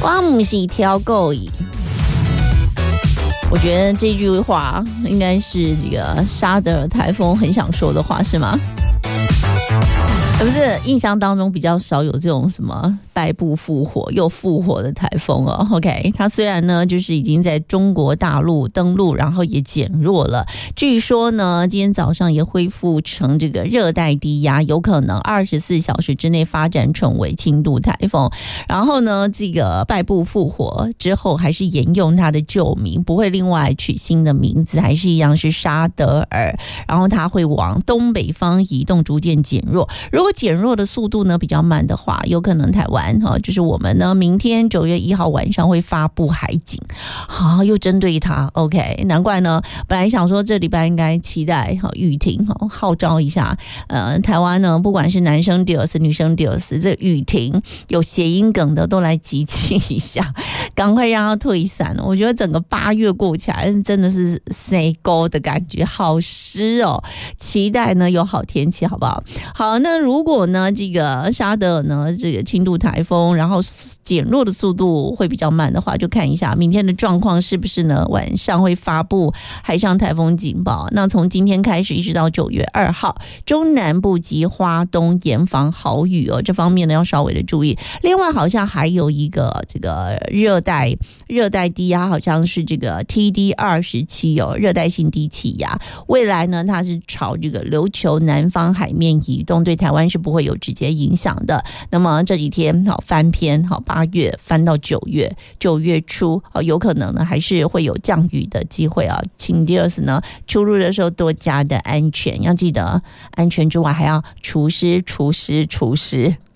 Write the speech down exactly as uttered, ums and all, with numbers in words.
我不是挑狗椅。我觉得这句话应该是这个沙德尔台风很想说的话，是吗？不是，印象当中比较少有这种什么败部复活又复活的台风哦。OK， 它虽然呢就是已经在中国大陆登陆，然后也减弱了，据说呢今天早上也恢复成这个热带低压，有可能二十四小时之内发展成为轻度台风。然后呢这个败部复活之后还是沿用它的旧名，不会另外取新的名字，还是一样是沙德尔，然后它会往东北方移动，逐渐减弱。如果减弱的速度呢比较慢的话，有可能台湾哈，就是我们呢明天九月一号晚上会发布海警，好，又针对它 OK， 难怪呢本来想说这礼拜应该期待哈雨停哈，号召一下呃台湾呢不管是男生第二次女生第二次，这雨停有谐音梗的都来集气一下，赶快让它退散。我觉得整个八月过起来真的是塞沟的感觉，好湿哦，期待呢有好天气好不好？好，那如果呢这个沙德尔呢这个轻度台风，然后减弱的速度会比较慢的话，就看一下明天的状况是不是呢晚上会发布海上台风警报。那从今天开始一直到九月二号，中南部及花东严防豪雨哦，这方面呢要稍微的注意。另外好像还有一个这个热带热带低压，好像是这个 T D 二十七 哦，热带性低气压，未来呢它是朝这个琉球南方海面移动，对台湾是不会有直接影响的。那么这几天好翻篇，好八月翻到九月，九月初好有可能呢还是会有降雨的机会啊，请第二次呢出入的时候多加的安全，要记得安全之外还要除湿除湿除湿。